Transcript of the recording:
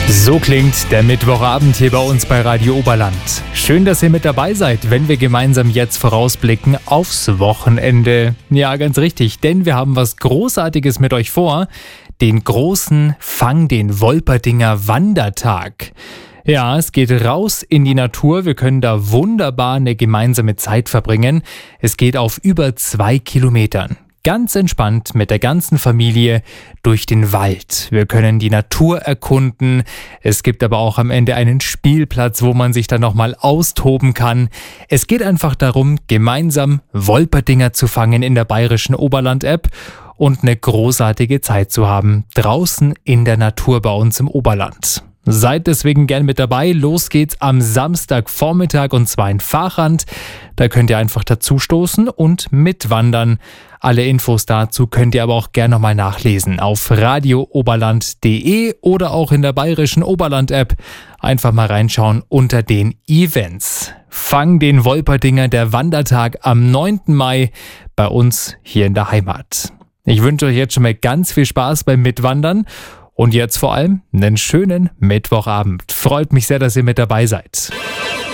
So klingt der Mittwochabend hier bei uns bei Radio Oberland. Schön, dass ihr mit dabei seid, wenn wir gemeinsam jetzt vorausblicken aufs Wochenende. Ja, ganz richtig, denn wir haben was Großartiges mit euch vor. Den großen Fang den Wolperdinger Wandertag. Ja, es geht raus in die Natur. Wir können da wunderbar eine gemeinsame Zeit verbringen. Es geht auf über 2 Kilometern. Ganz entspannt mit der ganzen Familie durch den Wald. Wir können die Natur erkunden. Es gibt aber auch am Ende einen Spielplatz, wo man sich dann nochmal austoben kann. Es geht einfach darum, gemeinsam Wolperdinger zu fangen in der bayerischen Oberland-App und eine großartige Zeit zu haben, draußen in der Natur bei uns im Oberland. Seid deswegen gern mit dabei. Los geht's am Samstagvormittag und zwar in Vachand. Da könnt ihr einfach dazustoßen und mitwandern. Alle Infos dazu könnt ihr aber auch gerne nochmal nachlesen auf radiooberland.de oder auch in der bayerischen Oberland-App. Einfach mal reinschauen unter den Events. Fang den Wolperdinger, der Wandertag am 9. Mai bei uns hier in der Heimat. Ich wünsche euch jetzt schon mal ganz viel Spaß beim Mitwandern. Und jetzt vor allem einen schönen Mittwochabend. Freut mich sehr, dass ihr mit dabei seid.